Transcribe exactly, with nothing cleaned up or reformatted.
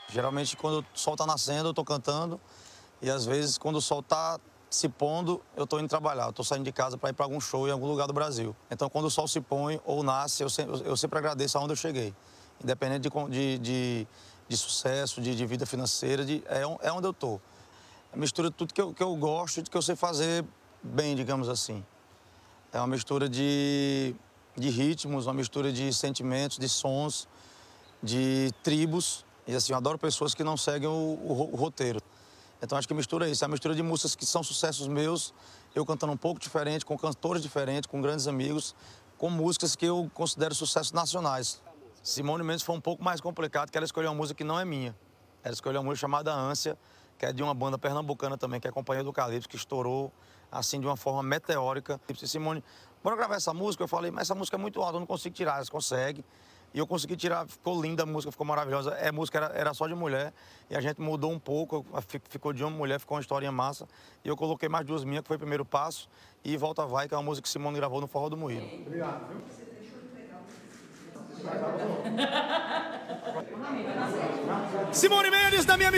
Geralmente, quando o sol está nascendo, eu estou cantando. E, às vezes, quando o sol está se pondo, eu estou indo trabalhar. Eu estou saindo de casa para ir para algum show em algum lugar do Brasil. Então, quando o sol se põe ou nasce, eu sempre, eu sempre agradeço aonde eu cheguei. Independente de, de, de, de sucesso, de, de vida financeira, de, é, é onde eu estou. É uma mistura de tudo que eu, que eu gosto e de que eu sei fazer bem, digamos assim. É uma mistura de, de ritmos, uma mistura de sentimentos, de sons, de tribos. E assim, eu adoro pessoas que não seguem o, o, o roteiro. Então acho que mistura isso. É uma mistura de músicas que são sucessos meus, eu cantando um pouco diferente, com cantores diferentes, com grandes amigos, com músicas que eu considero sucessos nacionais. Simone Mendes foi um pouco mais complicado, que ela escolheu uma música que não é minha. Ela escolheu uma música chamada Ânsia, que é de uma banda pernambucana também, que é a Companhia do Calypso, que estourou assim de uma forma meteórica. E Simone, bora gravar essa música? Eu falei, mas essa música é muito alta, eu não consigo tirar. Ela consegue. E eu consegui tirar, ficou linda a música, ficou maravilhosa. É, a música era, era só de mulher e a gente mudou um pouco, ficou de uma mulher, ficou uma historinha massa. E eu coloquei mais duas minhas, que foi o primeiro passo, e Volta Vai, que é uma música que Simone gravou no Forró do Moído. Obrigado, viu? Simone Mendes, na minha